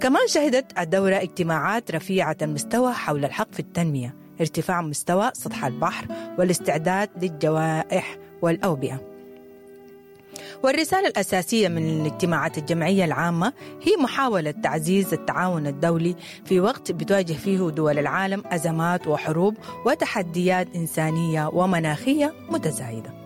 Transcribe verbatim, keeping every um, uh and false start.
كمان شهدت الدورة اجتماعات رفيعة المستوى حول الحق في التنمية، ارتفاع مستوى سطح البحر والاستعداد للجوائح والأوبئة. والرسالة الأساسية من الاجتماعات الجمعية العامة هي محاولة تعزيز التعاون الدولي في وقت بتواجه فيه دول العالم أزمات وحروب وتحديات إنسانية ومناخية متزايدة.